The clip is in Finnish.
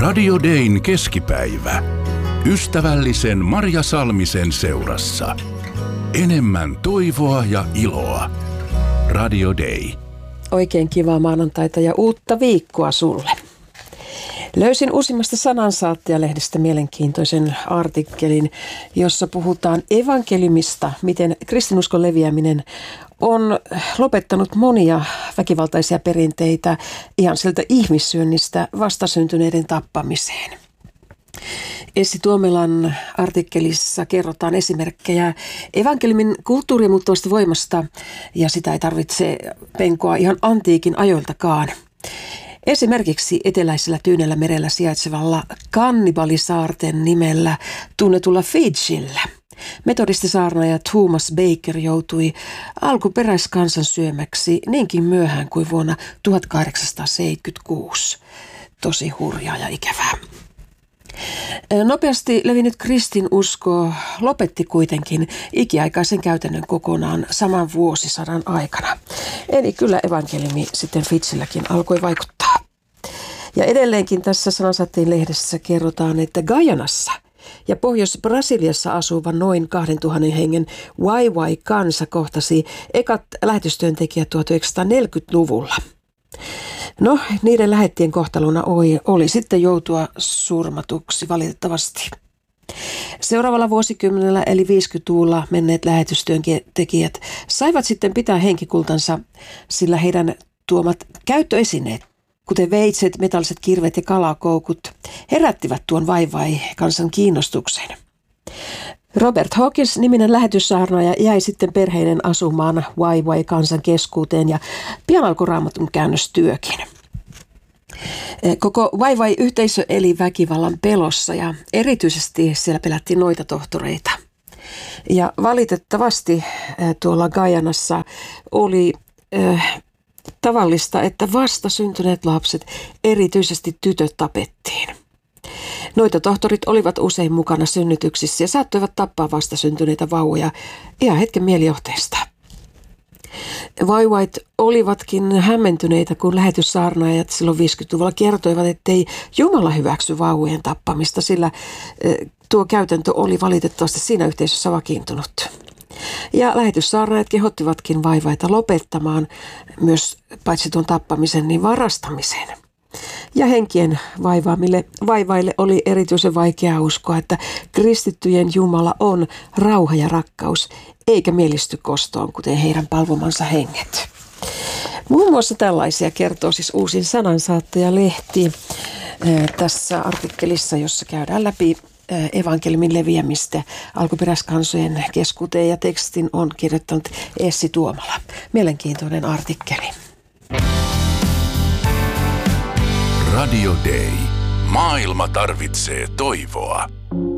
Radio Dayn keskipäivä. Ystävällisen Marja Salmisen seurassa. Enemmän toivoa ja iloa. Radio Day. Oikein kivaa maanantaita ja uutta viikkoa sulle. Löysin uusimmasta Sanansaattaja-lehdestä mielenkiintoisen artikkelin, jossa puhutaan evankeliumista, miten kristinuskon leviäminen on lopettanut monia väkivaltaisia perinteitä ihan sieltä ihmissyönnistä vastasyntyneiden tappamiseen. Essi Tuomelan artikkelissa kerrotaan esimerkkejä evankeliumin kulttuuriin muuttuvasta voimasta, ja sitä ei tarvitse penkoa ihan antiikin ajoiltakaan. Esimerkiksi eteläisellä Tyynellä merellä sijaitsevalla Kannibalisaarten nimellä tunnetulla Fidjillä metodistisaarnaaja Thomas Baker joutui alkuperäiskansan syömäksi niinkin myöhään kuin vuonna 1876. Tosi hurjaa ja ikävää. Nopeasti levinnyt kristinusko lopetti kuitenkin ikiaikaisen käytännön kokonaan saman vuosisadan aikana. Eli kyllä evankeliumi sitten Fidjilläkin alkoi vaikuttaa. Ja edelleenkin tässä Sanansaattien lehdessä kerrotaan, että Guyanassa ja Pohjois-Brasiliassa asuva noin 2000 hengen Wai-Wai-kansa kohtasi ekat lähetystyöntekijät 1940-luvulla. No, niiden lähettien kohtalona oli sitten joutua surmatuksi valitettavasti. Seuraavalla vuosikymmenellä eli 50-luvulla menneet lähetystyöntekijät saivat sitten pitää henkikultansa, sillä heidän tuomat käyttöesineet, kuten veitset, metalliset kirvet ja kalakoukut, herättivät tuon Wai-Wai-kansan kiinnostuksen. Robert Hawkins-niminen lähetyssaarnaaja jäi sitten perheinen asumaan Wai-Wai-kansan keskuuteen ja pian alkoi Raamatun käännöstyökin. Koko Wai-Wai-yhteisö eli väkivallan pelossa ja erityisesti siellä pelättiin noitatohtoreita. Ja valitettavasti tuolla Guyanassa oli tavallista, että vastasyntyneet lapset, erityisesti tytöt, tapettiin. Noitatohtorit olivat usein mukana synnytyksissä ja saattoivat tappaa vastasyntyneitä vauvoja ihan hetken mielijohteesta. Wai-Wait olivatkin hämmentyneitä, kun lähetyssaarnaajat silloin 50-luvulla kertoivat, ettei Jumala hyväksy vauvojen tappamista, sillä tuo käytäntö oli valitettavasti siinä yhteisössä vakiintunut. Ja lähetyssaarnaajat kehottivatkin Wai-Waita lopettamaan myös paitsi tuon tappamisen, niin varastamisen. Ja henkien vaivaille oli erityisen vaikea uskoa, että kristittyjen Jumala on rauha ja rakkaus, eikä mielisty kostoon, kuten heidän palvomansa henget. Muun muassa tällaisia kertoo siis uusin Sanansaattaja-lehti tässä artikkelissa, jossa käydään läpi evankeliumin leviämistä alkuperäiskansojen keskuuteen, ja tekstin on kirjoittanut Essi Tuomala. Mielenkiintoinen artikkeli. Radio Day. Maailma tarvitsee toivoa.